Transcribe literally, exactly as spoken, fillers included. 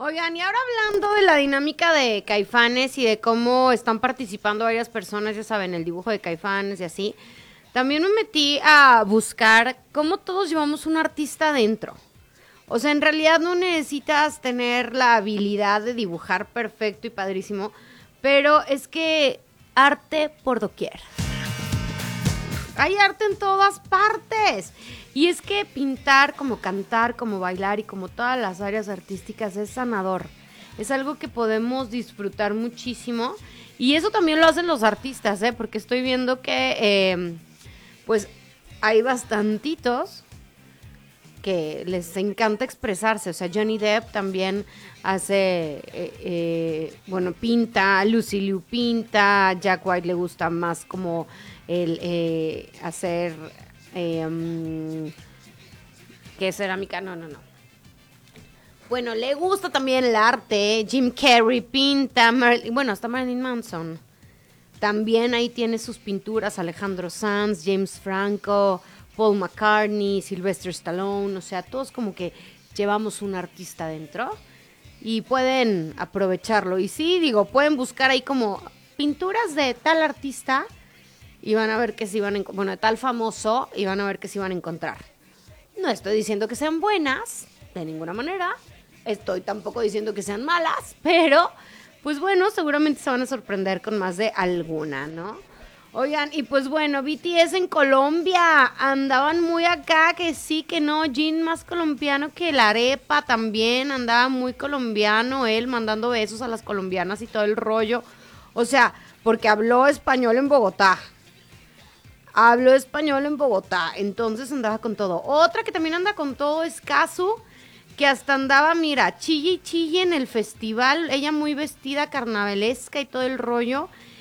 Oigan, y ahora hablando de la dinámica de Caifanes y de cómo están participando varias personas, ya saben, el dibujo de Caifanes y así, también me metí a buscar cómo todos llevamos un artista adentro. O sea, en realidad no necesitas tener la habilidad de dibujar perfecto y padrísimo, pero es que arte por doquier. Hay arte en todas partes. Y es que pintar, como cantar, como bailar y como todas las áreas artísticas es sanador. Es algo que podemos disfrutar muchísimo. Y eso también lo hacen los artistas, ¿eh? Porque estoy viendo que, eh, pues, hay bastantitos que les encanta expresarse. O sea, Johnny Depp también hace, eh, eh, bueno, pinta, Lucy Liu pinta, Jack White le gusta más como el eh, hacer, eh, um, ¿qué es cerámica? No, no, no. Bueno, le gusta también el arte, Jim Carrey pinta, Mar- bueno, hasta Marilyn Manson. También ahí tiene sus pinturas, Alejandro Sanz, James Franco, Paul McCartney, Sylvester Stallone, o sea, todos como que llevamos un artista dentro y pueden aprovecharlo. Y sí, digo, pueden buscar ahí como pinturas de tal artista y van a ver que sí van a encontrar, bueno, de tal famoso y van a ver que sí van a encontrar. No estoy diciendo que sean buenas, de ninguna manera, estoy tampoco diciendo que sean malas, pero pues bueno, seguramente se van a sorprender con más de alguna, ¿no? Oigan, y pues bueno, B T S en Colombia, andaban muy acá, que sí, que no, Jin más colombiano que la arepa también, andaba muy colombiano, él mandando besos a las colombianas y todo el rollo, o sea, porque habló español en Bogotá, habló español en Bogotá, entonces andaba con todo. Otra que también anda con todo es Kazu, que hasta andaba, mira, chille y chille en el festival, ella muy vestida carnavalesca y todo el rollo.